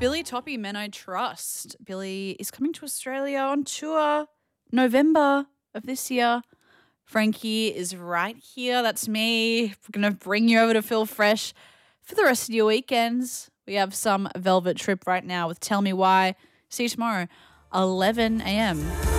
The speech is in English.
Billy Toppy, Men I Trust. Billy is coming to Australia on tour November of this year. Frankie is right here. That's me. We're going to bring you over to Feel Fresh for the rest of your weekends. We have some Velvet Trip right now with Tell Me Why. See you tomorrow, 11 a.m.